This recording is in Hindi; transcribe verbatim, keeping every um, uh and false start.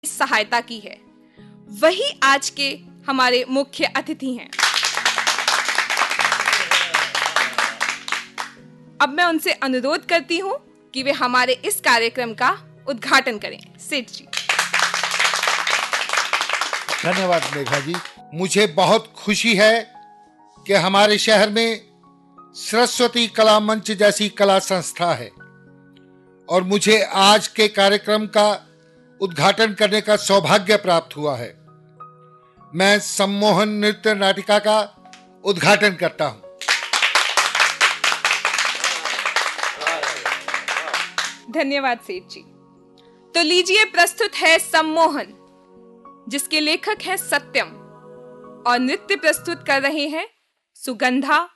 सहायता की है, वही आज के हमारे मुख्य अतिथि हैं। अब मैं उनसे अनुरोध करती हूं कि वे हमारे इस कार्यक्रम का उद्घाटन करें। सेठ जी। धन्यवाद मेघा जी। मुझे बहुत खुशी है कि हमारे शहर में सरस्वती कला मंच जैसी कला संस्था है और मुझे आज के कार्यक्रम का उद्घाटन करने का सौभाग्य प्राप्त हुआ है। मैं सम्मोहन नृत्य नाटिका का उद्घाटन करता हूं। धन्यवाद सेठ जी। तो लीजिए, प्रस्तुत है सम्मोहन, जिसके लेखक है सत्यम, और नृत्य प्रस्तुत कर रहे हैं सुगंधा